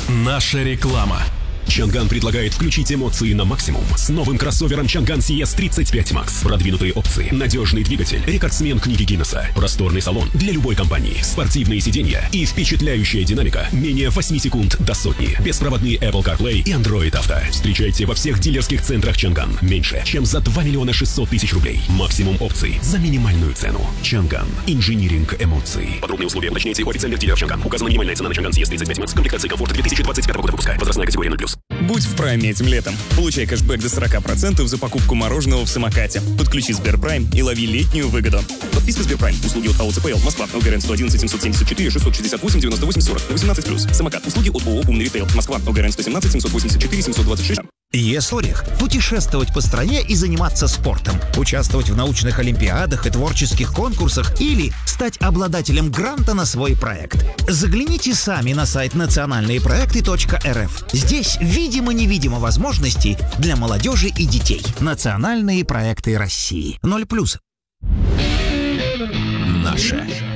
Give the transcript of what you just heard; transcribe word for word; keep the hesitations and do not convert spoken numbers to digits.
Наша реклама. Чанган предлагает включить эмоции на максимум с новым кроссовером Чанган си эс тридцать пять макс. Продвинутые опции, надежный двигатель, рекордсмен книги Гиннесса, просторный салон для любой компании, спортивные сиденья и впечатляющая динамика менее восьми секунд до сотни. Беспроводные Apple CarPlay и Android Auto. Встречайте во всех дилерских центрах Чанган меньше, чем за два миллиона шестьсот тысяч рублей. Максимум опций за минимальную цену. Чанган. Инжиниринг эмоций. Подробные условия уточняйте у официальных дилеров Чанган. Указана минимальная цена на Чанган си эс тридцать пять макс. Комплектация комфорта две тысячи двадцать пятого года выпуска. Возрастная категория ноль плюс. Будь в прайме этим летом. Получай кэшбэк до сорок процентов за покупку мороженого в самокате. Подключи Сберпрайм и лови летнюю выгоду. Подписка Сберпрайм. Услуги от АО Москва. ОГРН сто одиннадцать семьсот семьдесят четыре шестьсот шестьдесят восемь девяносто восемь сорок. восемнадцать плюс. Самокат. Услуги от ООО «Умный ритейл». Москва. ОГРН сто семнадцать семьсот восемьдесят четыре семьсот двадцать шесть. ЕСОРИХ. Путешествовать по стране и заниматься спортом. Участвовать в научных олимпиадах и творческих конкурсах или стать обладателем гранта на свой проект. Загляните сами на сайт национальные проекты точка эр эф. Здесь видимо-невидимо возможности для молодежи и детей. Национальные проекты России. ноль плюс. Наше